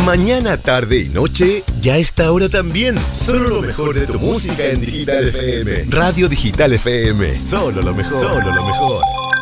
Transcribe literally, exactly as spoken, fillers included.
Mañana, tarde y noche, ya está ahora también. Solo lo mejor de tu música en Digital F M. Radio Digital F M. Solo lo mejor. Solo lo mejor.